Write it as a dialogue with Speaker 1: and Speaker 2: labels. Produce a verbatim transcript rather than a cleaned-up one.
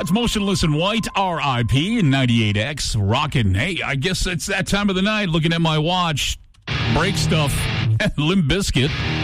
Speaker 1: That's Motionless in White, R I P, and ninety-eight X, rockin'. Hey, I guess it's that time of the night, looking at my watch. Break stuff, Limp Bizkit.